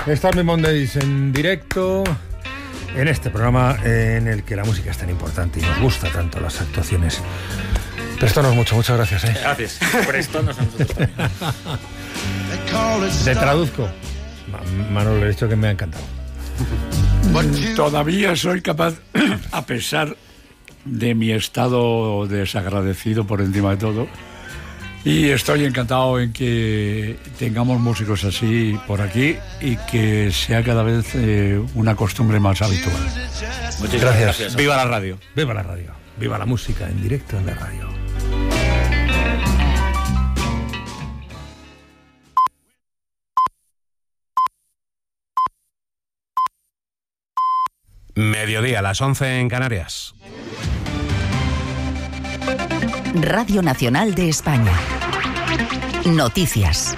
Stormy Mondays en directo en este programa en el que la música es tan importante y nos gusta tanto las actuaciones. Prestonos mucho, muchas gracias. Gracias. Prestonos a nosotros también. Te traduzco. Manolo, le he dicho que me ha encantado. Todavía soy capaz, a pesar de mi estado desagradecido por encima de todo, y estoy encantado en que tengamos músicos así por aquí y que sea cada vez una costumbre más habitual. Muchas gracias. Viva la radio. Viva la radio. Viva la música en directo en la radio. Mediodía, a las 11 en Canarias. Radio Nacional de España. Noticias.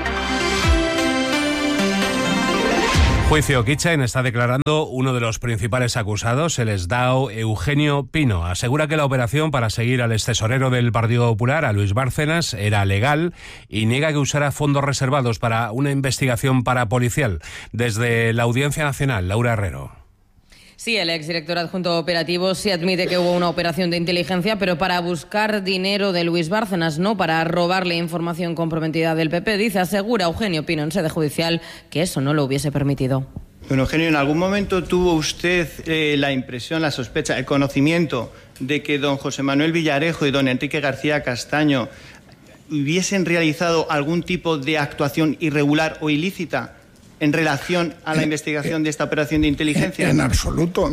Juicio. Kitchen está declarando uno de los principales acusados, el exdao Eugenio Pino. Asegura que la operación para seguir al extesorero del Partido Popular, a Luis Bárcenas, era legal y niega que usara fondos reservados para una investigación parapolicial. Desde la Audiencia Nacional, Laura Herrero. Sí, el exdirector adjunto operativo sí admite que hubo una operación de inteligencia, pero para buscar dinero de Luis Bárcenas, no para robarle información comprometida del PP. Dice, asegura Eugenio Pino en sede judicial que eso no lo hubiese permitido. Don Eugenio, ¿en algún momento tuvo usted la impresión, la sospecha, el conocimiento de que don José Manuel Villarejo y don Enrique García Castaño hubiesen realizado algún tipo de actuación irregular o ilícita en relación a la investigación de esta operación de inteligencia? En absoluto.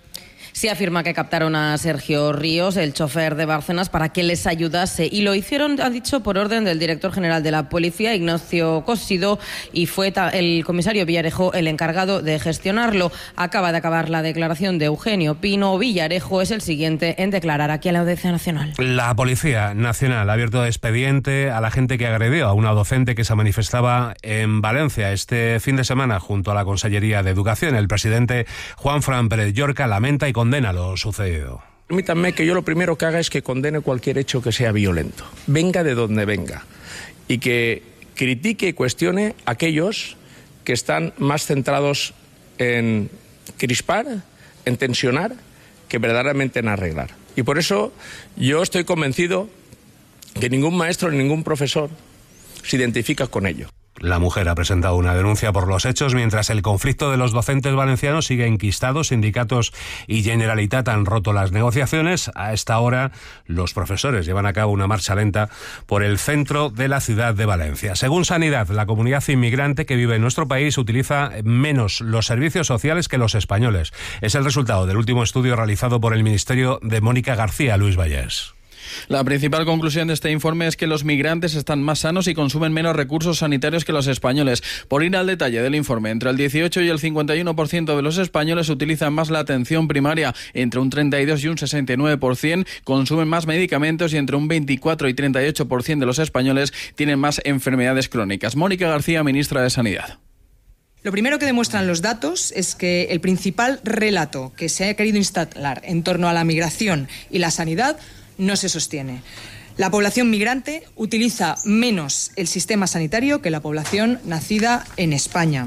Sí afirma que captaron a Sergio Ríos, el chofer de Bárcenas, para que les ayudase. Y lo hicieron, ha dicho, por orden del director general de la Policía, Ignacio Cósido, y fue el comisario Villarejo el encargado de gestionarlo. Acaba de acabar la declaración de Eugenio Pino. Villarejo es el siguiente en declarar aquí en la Audiencia Nacional. La Policía Nacional ha abierto expediente a la gente que agredió a una docente que se manifestaba en Valencia este fin de semana junto a la Consellería de Educación. El presidente Juanfran Pérez Llorca lamenta y condena lo sucedido. Permítanme que yo lo primero que haga es que condene cualquier hecho que sea violento, venga de donde venga, y que critique y cuestione a aquellos que están más centrados en crispar, en tensionar, que verdaderamente en arreglar. Y por eso yo estoy convencido que ningún maestro ni ningún profesor se identifica con ello. La mujer ha presentado una denuncia por los hechos, mientras el conflicto de los docentes valencianos sigue enquistado. Sindicatos y Generalitat han roto las negociaciones. A esta hora, los profesores llevan a cabo una marcha lenta por el centro de la ciudad de Valencia. Según Sanidad, la comunidad inmigrante que vive en nuestro país utiliza menos los servicios sociales que los españoles. Es el resultado del último estudio realizado por el Ministerio de Mónica García. Luis Vallés. La principal conclusión de este informe es que los migrantes están más sanos y consumen menos recursos sanitarios que los españoles. Por ir al detalle del informe, entre el 18 y el 51% de los españoles utilizan más la atención primaria, entre un 32 y un 69% consumen más medicamentos y entre un 24 y 38% de los españoles tienen más enfermedades crónicas. Mónica García, ministra de Sanidad. Lo primero que demuestran los datos es que el principal relato que se ha querido instalar en torno a la migración y la sanidad no se sostiene. La población migrante utiliza menos el sistema sanitario que la población nacida en España.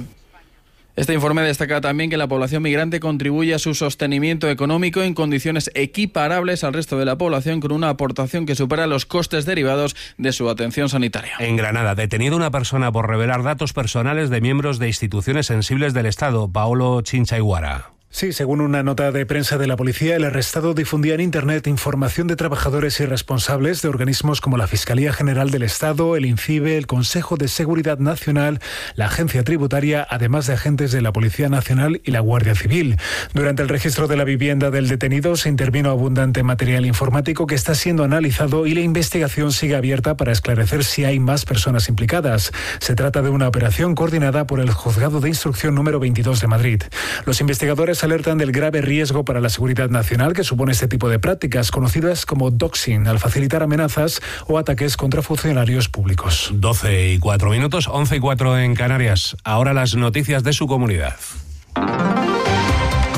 Este informe destaca también que la población migrante contribuye a su sostenimiento económico en condiciones equiparables al resto de la población, con una aportación que supera los costes derivados de su atención sanitaria. En Granada, detenida una persona por revelar datos personales de miembros de instituciones sensibles del Estado. Paolo Chinchaiguara. Sí, según una nota de prensa de la policía, el arrestado difundía en Internet información de trabajadores y responsables de organismos como la Fiscalía General del Estado, el INCIBE, el Consejo de Seguridad Nacional, la Agencia Tributaria, además de agentes de la Policía Nacional y la Guardia Civil. Durante el registro de la vivienda del detenido se intervino abundante material informático que está siendo analizado y la investigación sigue abierta para esclarecer si hay más personas implicadas. Se trata de una operación coordinada por el Juzgado de Instrucción número 22 de Madrid. Los investigadores alertan del grave riesgo para la seguridad nacional que supone este tipo de prácticas, conocidas como doxing, al facilitar amenazas o ataques contra funcionarios públicos. 12:04, 11:04 en Canarias. Ahora las noticias de su comunidad.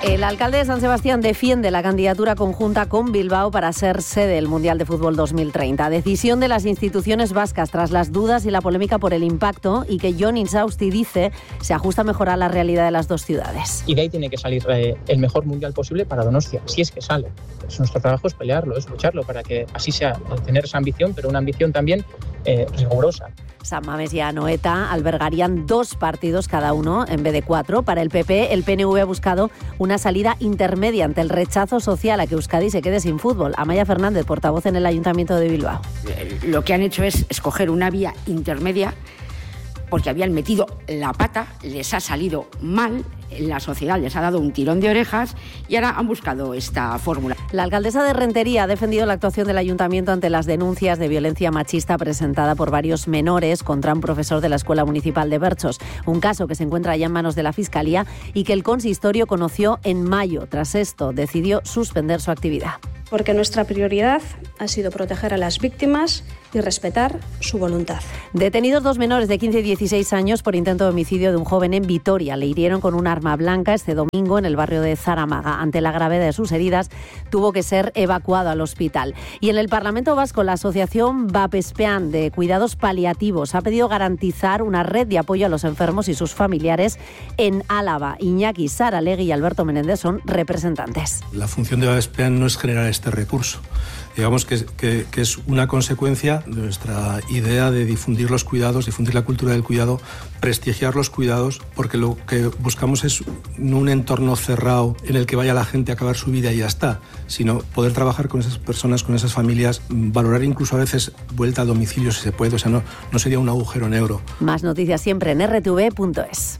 El alcalde de San Sebastián defiende la candidatura conjunta con Bilbao para ser sede del Mundial de Fútbol 2030. Decisión de las instituciones vascas tras las dudas y la polémica por el impacto, y que Jon Insausti dice se ajusta mejor a la realidad de las dos ciudades. Y de ahí tiene que salir el mejor mundial posible para Donostia, si es que sale. Nuestro trabajo es pelearlo, es lucharlo para que así sea, tener esa ambición, pero una ambición también rigurosa. San Mamés y Anoeta albergarían 2 partidos cada uno en vez de 4. Para el PP, el PNV ha buscado una salida intermedia ante el rechazo social a que Euskadi se quede sin fútbol. Amaya Fernández, portavoz en el Ayuntamiento de Bilbao. Lo que han hecho es escoger una vía intermedia porque habían metido la pata, les ha salido mal, la sociedad les ha dado un tirón de orejas y ahora han buscado esta fórmula. La alcaldesa de Rentería ha defendido la actuación del ayuntamiento ante las denuncias de violencia machista presentada por varios menores contra un profesor de la Escuela Municipal de Berchos, un caso que se encuentra ya en manos de la Fiscalía y que el consistorio conoció en mayo. Tras esto, decidió suspender su actividad. Porque nuestra prioridad ha sido proteger a las víctimas y respetar su voluntad. Detenidos 2 menores de 15 y 16 años por intento de homicidio de un joven en Vitoria. Le hirieron con un arma blanca este domingo en el barrio de Zaramaga. Ante la gravedad de sus heridas, tuvo que ser evacuado al hospital. Y en el Parlamento Vasco, la asociación Bapespean de Cuidados Paliativos ha pedido garantizar una red de apoyo a los enfermos y sus familiares en Álava. Iñaki Saralegui y Alberto Menéndez son representantes. La función de Bapespean no es generar este recurso. Digamos que es una consecuencia de nuestra idea de difundir los cuidados, difundir la cultura del cuidado, prestigiar los cuidados, porque lo que buscamos es no un entorno cerrado en el que vaya la gente a acabar su vida y ya está, sino poder trabajar con esas personas, con esas familias, valorar incluso a veces vuelta a domicilio si se puede, o sea, no sería un agujero negro. Más noticias siempre en rtv.es.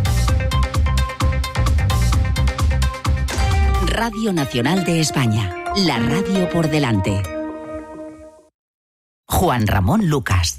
Radio Nacional de España, la radio por delante. Juan Ramón Lucas.